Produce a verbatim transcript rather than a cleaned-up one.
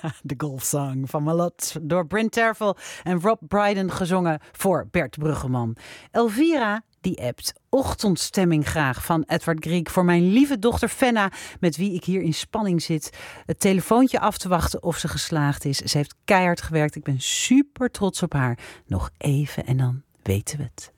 De Golfsong van Malot door Bryn Terfel en Rob Brydon gezongen voor Bert Bruggeman. Elvira die appt ochtendstemming graag van Edward Grieg voor mijn lieve dochter Fenna, met wie ik hier in spanning zit. Het telefoontje af te wachten of ze geslaagd is. Ze heeft keihard gewerkt. Ik ben super trots op haar. Nog even en dan weten we het.